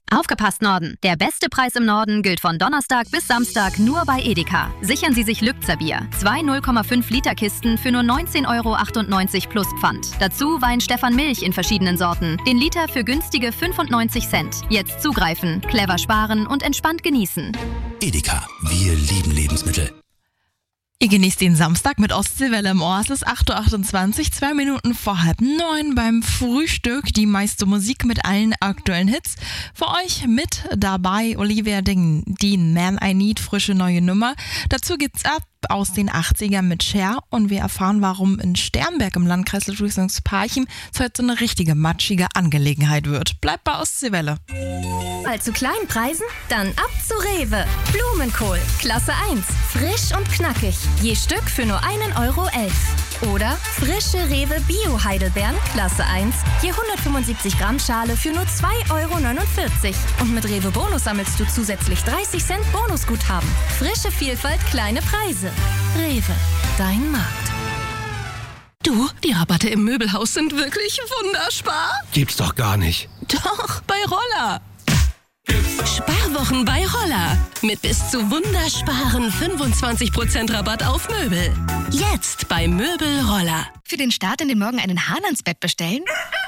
Aufgepasst Norden! Der beste Preis im Norden gilt von Donnerstag bis Samstag nur bei Edeka. Sichern Sie sich Lübzer Bier. 2 0,5 Liter Kisten für nur 19,98 € plus Pfand. Dazu Wein Stefan Milch in verschiedenen Sorten. Den Liter für günstige 95 Cent. Jetzt zugreifen, clever sparen und entspannt genießen. Edeka, wir lieben Lebensmittel. Ihr genießt den Samstag mit Ostseewelle im Ohr. Es ist 8.28 Uhr, 2 Minuten vor 8:30 beim Frühstück. Die meiste Musik mit allen aktuellen Hits. Für euch mit dabei Olivia Dean, Man I Need, frische neue Nummer. Dazu gibt's ab aus den 80ern mit Cher und wir erfahren, warum in Sternberg im Landkreis Ludwigshafen-Parchim es heute so eine richtige matschige Angelegenheit wird. Bleibt bei Ostseewelle. Bei zu kleinen Preisen? Dann ab zu Rewe. Blumenkohl, Klasse 1, frisch und knackig. Je Stück für nur 1,11 €. Oder frische Rewe Bio-Heidelbeeren, Klasse 1, je 175 Gramm Schale für nur 2,49 €. Und mit Rewe Bonus sammelst du zusätzlich 30 Cent Bonusguthaben. Frische Vielfalt, kleine Preise. Rewe, dein Markt. Du, die Rabatte im Möbelhaus sind wirklich wunderspar. Gibt's doch gar nicht. Doch, bei Roller. Sparwochen bei Roller. Mit bis zu wundersparen 25% Rabatt auf Möbel. Jetzt bei Möbel Roller. Für den Start in den Morgen einen Hahn ans Bett bestellen?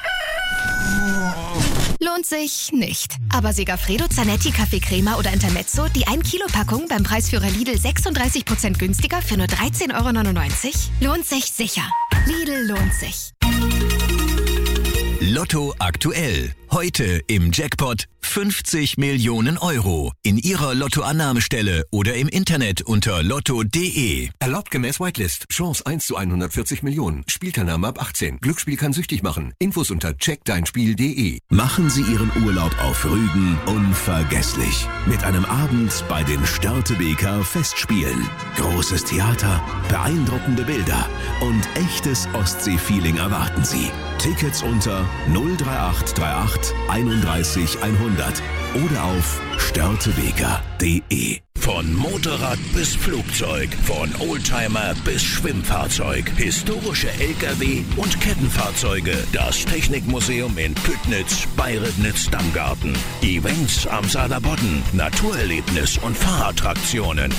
Lohnt sich nicht. Aber Segafredo Zanetti Kaffeecrema oder Intermezzo, die 1-Kilo-Packung beim Preisführer Lidl 36% günstiger für nur 13,99 €? Lohnt sich sicher. Lidl lohnt sich. Lotto aktuell. Heute im Jackpot 50 Millionen € in Ihrer Lottoannahmestelle oder im Internet unter lotto.de. Erlaubt gemäß Whitelist. Chance 1 zu 140 Millionen. Spielteilnahme ab 18. Glücksspiel kann süchtig machen. Infos unter checkdeinspiel.de. Machen Sie Ihren Urlaub auf Rügen unvergesslich. Mit einem Abend bei den Störtebeker Festspielen. Großes Theater, beeindruckende Bilder und echtes Ostsee-Feeling erwarten Sie. Tickets unter 03838 31 100 oder auf störtebeker.de. Von Motorrad bis Flugzeug, von Oldtimer bis Schwimmfahrzeug, historische LKW und Kettenfahrzeuge. Das Technikmuseum in Püttnitz bei Ribnitz-Dammgarten. Events am Saarlandbodden, Naturerlebnis und Fahrattraktionen.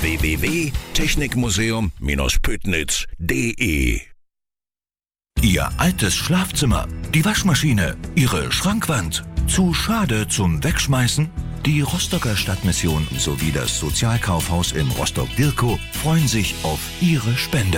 www.technikmuseum-püttnitz.de. Ihr altes Schlafzimmer, die Waschmaschine, Ihre Schrankwand. Zu schade zum Wegschmeißen? Die Rostocker Stadtmission sowie das Sozialkaufhaus in Rostock-Dirkow freuen sich auf Ihre Spende.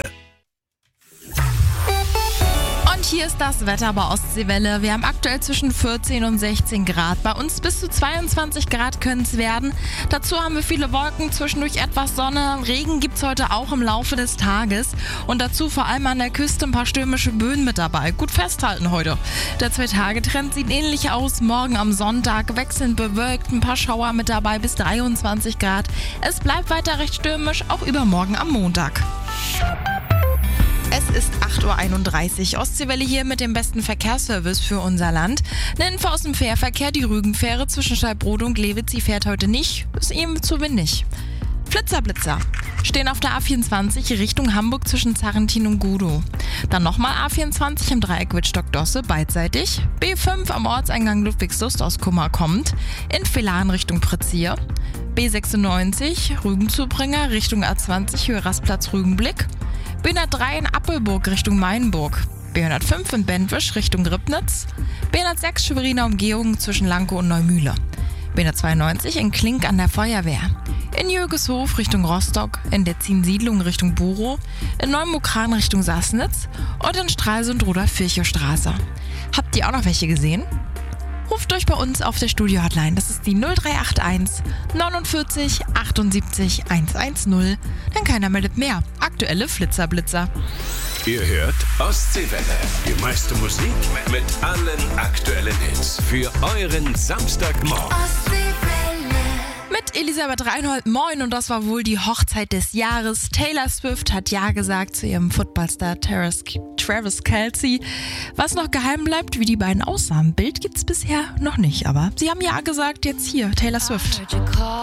Und hier ist das Wetter bei Ostseewelle. Wir haben aktuell zwischen 14 und 16 Grad. Bei uns bis zu 22 Grad können es werden. Dazu haben wir viele Wolken, zwischendurch etwas Sonne. Regen gibt es heute auch im Laufe des Tages. Und dazu vor allem an der Küste ein paar stürmische Böen mit dabei. Gut festhalten heute. Der 2-Tage-Trend sieht ähnlich aus. Morgen am Sonntag wechselnd bewölkt, ein paar Schauer mit dabei bis 23 Grad. Es bleibt weiter recht stürmisch, auch übermorgen am Montag. Es ist 8.31 Uhr. Ostseewelle hier mit dem besten Verkehrsservice für unser Land. Eine Info aus dem Fährverkehr. Die Rügenfähre zwischen Stallbrode und Glewitz, die fährt heute nicht. Ist ihm zu windig. Blitzer stehen auf der A24 Richtung Hamburg zwischen Zarrentin und Gudow. Dann nochmal A24 im Dreieck Wittstock-Dosse beidseitig. B5 am Ortseingang Ludwigslust aus Kummer kommt. In Villaren Richtung Prezier. B96 Rügenzubringer Richtung A20 Höhe Rastplatz Rügenblick. B103 in Appelburg Richtung Mainburg. B105 in Bentwisch Richtung Ribnitz. B106 Schweriner Umgehung zwischen Lankow und Neumühle. B192 in Klink an der Feuerwehr. In Jögeshof Richtung Rostock, in der Ziensiedlung Richtung Burow, in Neumukran Richtung Sassnitz und in Stralsund Rudolf-Virchow-Straße. Habt ihr auch noch welche gesehen? Ruft euch bei uns auf der Studio-Hotline. Das ist die 0381 49 78 110. Denn keiner meldet mehr. Aktuelle Flitzer-Blitzer. Ihr hört Ostseewelle. Die meiste Musik mit allen aktuellen Hits. Für euren Samstagmorgen. Mit Elisabeth Reinhold, moin, und das war wohl die Hochzeit des Jahres. Taylor Swift hat ja gesagt zu ihrem Footballstar Travis Kelce. Was noch geheim bleibt, wie die beiden aussahen. Bild gibt's bisher noch nicht, aber sie haben ja gesagt, jetzt hier, Taylor Swift.